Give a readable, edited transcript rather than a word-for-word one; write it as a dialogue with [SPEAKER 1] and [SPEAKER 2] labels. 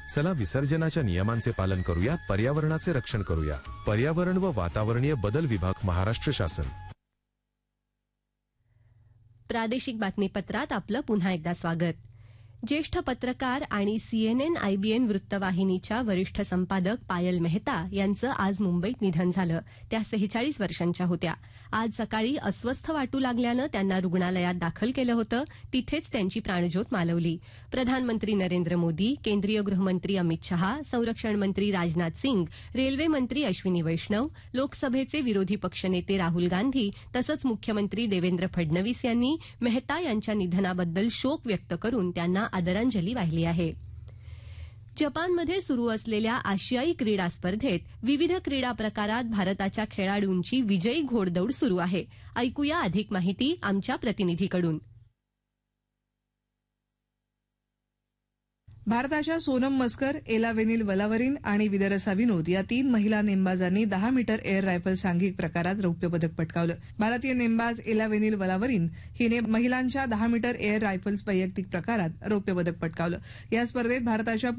[SPEAKER 1] चला विसर्जनाच्या नियमांचे पालन करूया, पर्यावरणाचे रक्षण करूया. पर्यावरण व वातावरणीय बदल विभाग, महाराष्ट्र शासन.
[SPEAKER 2] प्रादेशिक बातमीपत्रात आपलं पुन्हा एकदा स्वागत. ज्येष्ठ पत्रकार आणि CNN IBN वृत्तवाहिनीच्या वरिष्ठ संपादक पायल मेहता यांचं आज मुंबईत निधन झालं. त्या 46 वर्षांच्या होत्या. आज सकाळी अस्वस्थ वाटू लागल्यानं त्यांना रुग्णालयात दाखल केलं होतं. तिथेच त्यांची प्राणज्योत मालवली. प्रधानमंत्री नरेंद्र मोदी, केंद्रीय गृहमंत्री अमित शहा, संरक्षण मंत्री राजनाथ सिंग, रेल्वे मंत्री अश्विनी वैष्णव, लोकसभेचे विरोधी पक्षनेते राहुल गांधी तसंच मुख्यमंत्री देवेंद्र फडणवीस यांनी मेहता यांच्या निधनाबद्दल शोक व्यक्त करून त्यांना आदरांजली वाहिली आहे. जपानमध्ये सुरू असलेल्या आशियाई क्रीडा स्पर्धेत विविध क्रीडा प्रकारात भारताच्या खेळाडूंची विजयी घोडदौड सुरू आहे. ऐकूया अधिक माहिती आमच्या प्रतिनिधीकडून.
[SPEAKER 3] भारताच्या सोनम मस्कर, एलावेनिल वलावरीन आणि विदरसा विनोद या 3 महिला नेमबाजांनी 10 मीटर एअर रायफल सांघिक प्रकारात रौप्य पदक पटकावलं. भारतीय नेमबाज एलावेनिल वलावरीन हिने महिलांच्या 10 मीटर एअर रायफल्स वैयक्तिक प्रकारात रौप्य पदक पटकावलं. या स्पर्धेत भारताच्या